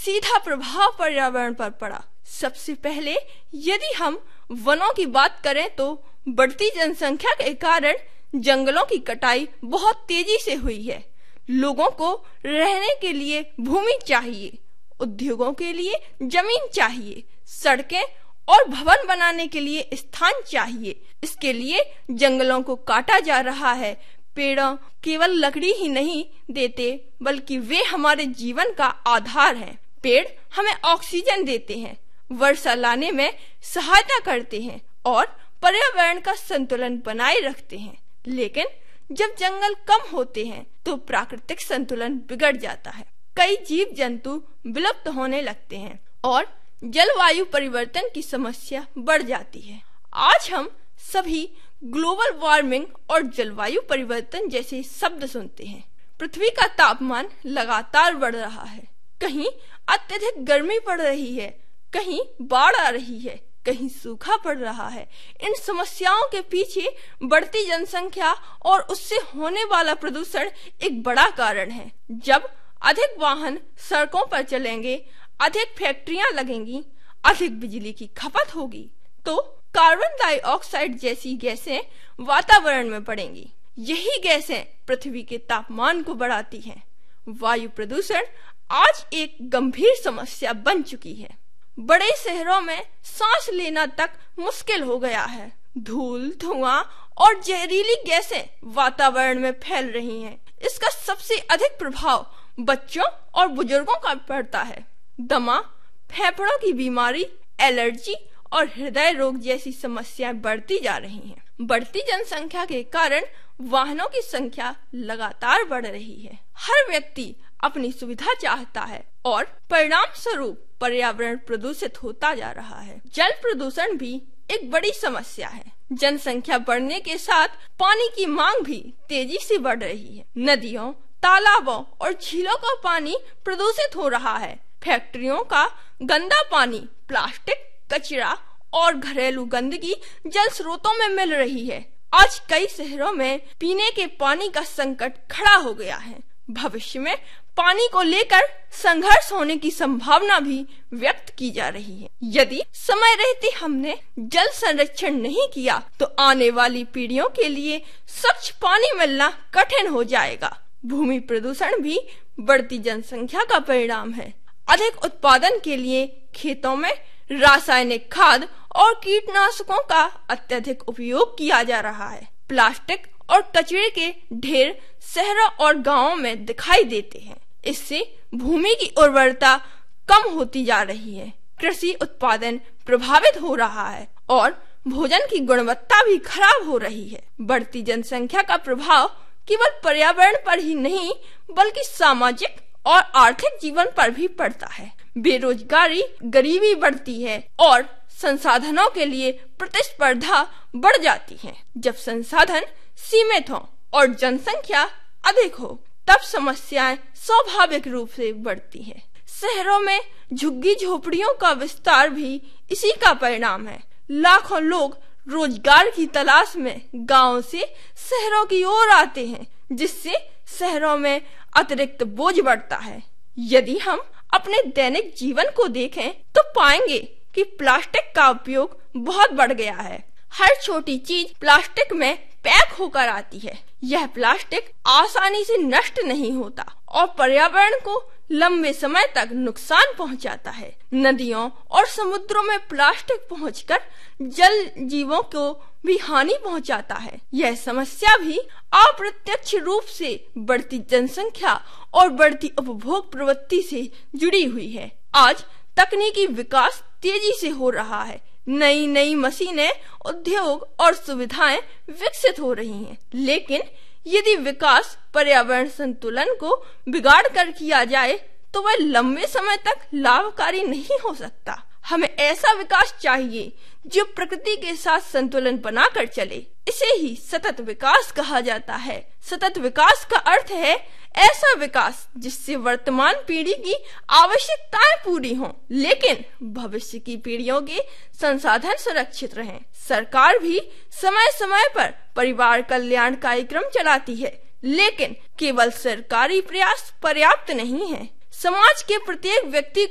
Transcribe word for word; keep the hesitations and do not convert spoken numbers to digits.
सीधा प्रभाव पर्यावरण पर पड़ा। सबसे पहले यदि हम वनों की बात करें तो बढ़ती जनसंख्या के कारण जंगलों की कटाई बहुत तेजी से हुई है। लोगों को रहने के लिए भूमि चाहिए, उद्योगों के लिए जमीन चाहिए, सड़कें और भवन बनाने के लिए स्थान चाहिए। इसके लिए जंगलों को काटा जा रहा है। पेड़ केवल लकड़ी ही नहीं देते बल्कि वे हमारे जीवन का आधार हैं। पेड़ हमें ऑक्सीजन देते हैं, वर्षा लाने में सहायता करते हैं और पर्यावरण का संतुलन बनाए रखते हैं। लेकिन जब जंगल कम होते हैं तो प्राकृतिक संतुलन बिगड़ जाता है। कई जीव जंतु विलुप्त होने लगते हैं और जलवायु परिवर्तन की समस्या बढ़ जाती है। आज हम सभी ग्लोबल वार्मिंग और जलवायु परिवर्तन जैसे शब्द सुनते हैं। पृथ्वी का तापमान लगातार बढ़ रहा है। कहीं अत्यधिक गर्मी पड़ रही है, कहीं बाढ़ आ रही है, कहीं सूखा पड़ रहा है। इन समस्याओं के पीछे बढ़ती जनसंख्या और उससे होने वाला प्रदूषण एक बड़ा कारण है। जब अधिक वाहन सड़कों पर चलेंगे, अधिक फैक्ट्रियां लगेंगी, अधिक बिजली की खपत होगी तो कार्बन डाइऑक्साइड जैसी गैसें वातावरण में बढ़ेंगी। यही गैसें पृथ्वी के तापमान को बढ़ाती हैं। वायु प्रदूषण आज एक गंभीर समस्या बन चुकी है। बड़े शहरों में सांस लेना तक मुश्किल हो गया है। धूल, धुआं और जहरीली गैसें वातावरण में फैल रही हैं। इसका सबसे अधिक प्रभाव बच्चों और बुजुर्गों का पड़ता है। दमा, फेफड़ों की बीमारी, एलर्जी और हृदय रोग जैसी समस्याएं बढ़ती जा रही हैं। बढ़ती जनसंख्या के कारण वाहनों की संख्या लगातार बढ़ रही है। हर व्यक्ति अपनी सुविधा चाहता है और परिणाम स्वरूप पर्यावरण प्रदूषित होता जा रहा है। जल प्रदूषण भी एक बड़ी समस्या है। जनसंख्या बढ़ने के साथ पानी की मांग भी तेजी से बढ़ रही है। नदियों, तालाबों और झीलों का पानी प्रदूषित हो रहा है। फैक्ट्रियों का गंदा पानी, प्लास्टिक, कचरा और घरेलू गंदगी जल स्रोतों में मिल रही है। आज कई शहरों में पीने के पानी का संकट खड़ा हो गया है। भविष्य में पानी को लेकर संघर्ष होने की संभावना भी व्यक्त की जा रही है। यदि समय रहते हमने जल संरक्षण नहीं किया तो आने वाली पीढ़ियों के लिए स्वच्छ पानी मिलना कठिन हो जाएगा। भूमि प्रदूषण भी बढ़ती जनसंख्या का परिणाम है। अधिक उत्पादन के लिए खेतों में रासायनिक खाद और कीटनाशकों का अत्यधिक उपयोग किया जा रहा है। प्लास्टिक और कचरे के ढेर शहरों और गांवों में दिखाई देते हैं। इससे भूमि की उर्वरता कम होती जा रही है। कृषि उत्पादन प्रभावित हो रहा है और भोजन की गुणवत्ता भी खराब हो रही है। बढ़ती जनसंख्या का प्रभाव केवल पर्यावरण पर ही नहीं बल्कि सामाजिक और आर्थिक जीवन पर भी पड़ता है। बेरोजगारी, गरीबी बढ़ती है और संसाधनों के लिए प्रतिस्पर्धा बढ़ जाती है। जब संसाधन सीमित हो और जनसंख्या अधिक हो तब समस्याएं स्वाभाविक रूप से बढ़ती है। शहरों में झुग्गी झोपड़ियों का विस्तार भी इसी का परिणाम है। लाखों लोग रोजगार की तलाश में गांव से शहरों की ओर आते हैं, जिससे शहरों में अतिरिक्त बोझ बढ़ता है। यदि हम अपने दैनिक जीवन को देखें तो पाएंगे कि प्लास्टिक का उपयोग बहुत बढ़ गया है। हर छोटी चीज प्लास्टिक में पैक होकर आती है। यह प्लास्टिक आसानी से नष्ट नहीं होता और पर्यावरण को लंबे समय तक नुकसान पहुंचाता है। नदियों और समुद्रों में प्लास्टिक पहुंचकर जल जीवों को भी हानि पहुंचाता है। यह समस्या भी अप्रत्यक्ष रूप से बढ़ती जनसंख्या और बढ़ती उपभोग प्रवृत्ति से जुड़ी हुई है। आज तकनीकी विकास तेजी से हो रहा है। नई नई मशीनें, उद्योग और सुविधाएं विकसित हो रही हैं। लेकिन यदि विकास पर्यावरण संतुलन को बिगाड़ कर किया जाए तो वह लंबे समय तक लाभकारी नहीं हो सकता। हमें ऐसा विकास चाहिए जो प्रकृति के साथ संतुलन बनाकर चले। इसे ही सतत विकास कहा जाता है। सतत विकास का अर्थ है ऐसा विकास जिससे वर्तमान पीढ़ी की आवश्यकताएं पूरी हों, लेकिन भविष्य की पीढ़ियों के संसाधन सुरक्षित रहें। सरकार भी समय समय पर परिवार कल्याण कार्यक्रम चलाती है, लेकिन केवल सरकारी प्रयास पर्याप्त नहीं है। समाज के प्रत्येक व्यक्ति